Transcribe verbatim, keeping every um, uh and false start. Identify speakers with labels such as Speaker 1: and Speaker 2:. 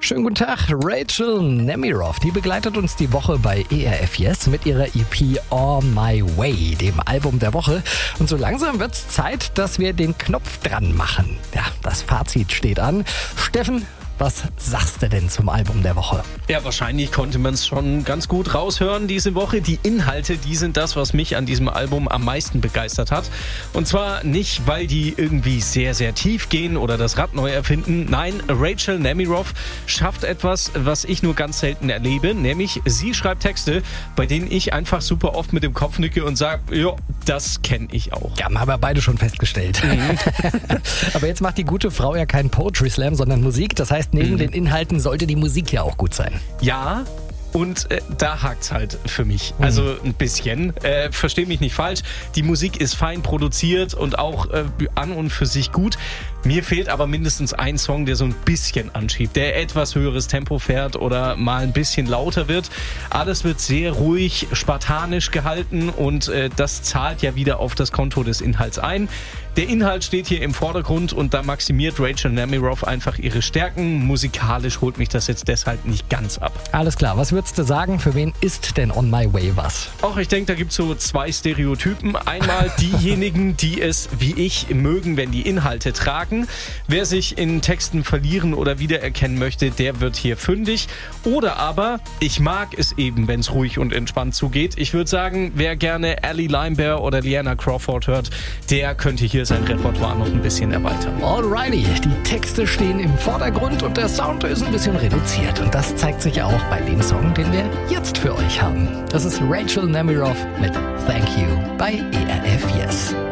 Speaker 1: Schönen guten Tag, Rachel Nemiroff, die begleitet uns die Woche bei E R F Yes mit ihrer E P On My Way, dem Album der Woche. Und so langsam wird's Zeit, dass wir den Knopf dran machen. Ja, das Fazit steht an. Steffen, was sagst du denn zum Album der Woche?
Speaker 2: Ja, wahrscheinlich konnte man es schon ganz gut raushören diese Woche. Die Inhalte, die sind das, was mich an diesem Album am meisten begeistert hat. Und zwar nicht, weil die irgendwie sehr, sehr tief gehen oder das Rad neu erfinden. Nein, Rachel Nemiroff schafft etwas, was ich nur ganz selten erlebe. Nämlich, sie schreibt Texte, bei denen ich einfach super oft mit dem Kopf nicke und sage, ja, das kenne ich auch.
Speaker 1: Ja, haben wir beide schon festgestellt. Mhm. Aber jetzt macht die gute Frau ja keinen Poetry Slam, sondern Musik. Das heißt, neben mhm. den Inhalten sollte die Musik ja auch gut sein.
Speaker 2: Ja, und äh, da hakt's halt für mich. Also ein bisschen. Äh, versteh mich nicht falsch. Die Musik ist fein produziert und auch äh, an und für sich gut. Mir fehlt aber mindestens ein Song, der so ein bisschen anschiebt, der etwas höheres Tempo fährt oder mal ein bisschen lauter wird. Alles wird sehr ruhig, spartanisch gehalten und äh, das zahlt ja wieder auf das Konto des Inhalts ein. Der Inhalt steht hier im Vordergrund und da maximiert Rachel Nemiroff einfach ihre Stärken. Musikalisch holt mich das jetzt deshalb nicht ganz ab.
Speaker 1: Alles klar, was würdest du sagen, für wen ist denn On My Way was?
Speaker 2: Auch ich denke, da gibt es so zwei Stereotypen. Einmal diejenigen, die es wie ich mögen, wenn die Inhalte tragen. Wer sich in Texten verlieren oder wiedererkennen möchte, der wird hier fündig. Oder aber, ich mag es eben, wenn es ruhig und entspannt zugeht. Ich würde sagen, wer gerne Allie Limebear oder Liana Crawford hört, der könnte hier sein Repertoire noch ein bisschen erweitern.
Speaker 1: Alrighty, die Texte stehen im Vordergrund und der Sound ist ein bisschen reduziert. Und das zeigt sich auch bei dem Song, den wir jetzt für euch haben. Das ist Rachel Nemiroff mit Thank You bei E R F Yes.